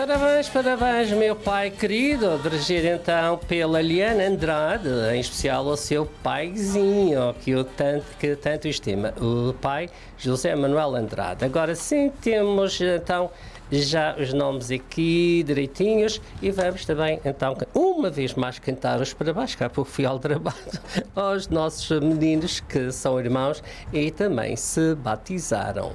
Parabéns, parabéns, meu pai querido, dirigido então pela Liana Andrade, em especial ao seu paizinho, que tanto estima, o pai José Manuel Andrade. Agora sim, temos então já os nomes aqui direitinhos e vamos também então uma vez mais cantar os parabéns, cá porque fui ao trabalho, aos nossos meninos que são irmãos e também se batizaram.